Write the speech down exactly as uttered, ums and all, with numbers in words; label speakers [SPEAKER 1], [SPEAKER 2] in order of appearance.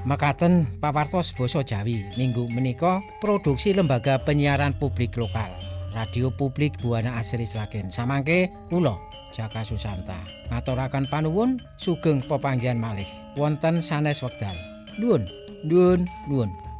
[SPEAKER 1] Mekaten pawartos basa Jawi minggu menika produksi lembaga penyiaran publik lokal Radio Publik Buana Asri Sragen. Samangke kula Jaka Susanta ngaturaken panuwun sugeng pepanggihan malih wonten sanes wekdal. Nuwun, nuwun, nuwun.